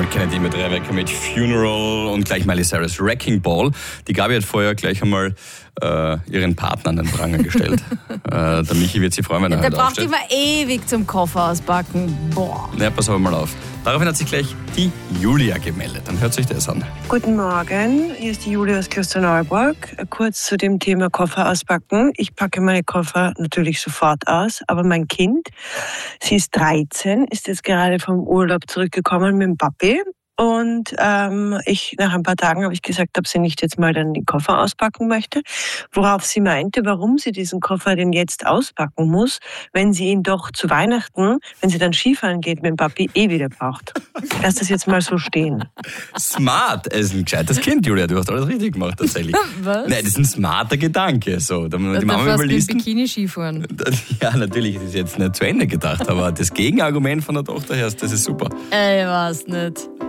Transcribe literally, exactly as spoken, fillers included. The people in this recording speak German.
einmal Kennedy mit Rebecca mit Funeral und gleich Miley Cyrus Wrecking Ball. Die Gabi hat vorher gleich einmal äh, ihren Partner an den Pranger gestellt. äh, der Michi wird sich freuen, wenn er Der heute braucht aufsteht. immer ewig zum Koffer auspacken. Boah. Na, pass aber mal auf. Daraufhin hat sich gleich die Julia gemeldet. Dann hört sich das an. Guten Morgen, hier ist die Julia aus Klosterneuburg. Kurz zu dem Thema Koffer auspacken. Ich packe meine Koffer natürlich sofort aus, aber mein Kind, sie ist dreizehn, ist jetzt gerade vom Urlaub zurückgekommen mit dem Papi. Und ähm, ich nach ein paar Tagen habe ich gesagt, ob sie nicht jetzt mal dann den Koffer auspacken möchte, worauf sie meinte, warum sie diesen Koffer denn jetzt auspacken muss, wenn sie ihn doch zu Weihnachten, wenn sie dann Skifahren geht mit dem Papi, eh wieder braucht. Lass das jetzt mal so stehen. Smart, es ist ein gescheites Kind, Julia. Du hast alles richtig gemacht, tatsächlich. Was? Nein, das ist ein smarter Gedanke. So, die Da Mama fährst du mit überliest. Bikini-Skifahren. Ja, natürlich, das ist jetzt nicht zu Ende gedacht, aber das Gegenargument von der Tochter her, das ist super. Ey, was nicht.